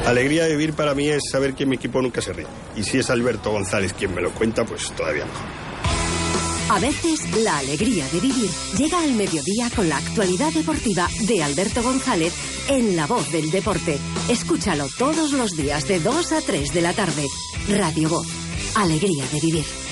Alegría de vivir para mí es saber que mi equipo nunca se ríe. Y si es Alberto González quien me lo cuenta, pues todavía mejor. A veces, la alegría de vivir llega al mediodía con la actualidad deportiva de Alberto González en La Voz del Deporte. Escúchalo todos los días de 2 a 3 de la tarde. Radio Voz. Alegría de vivir.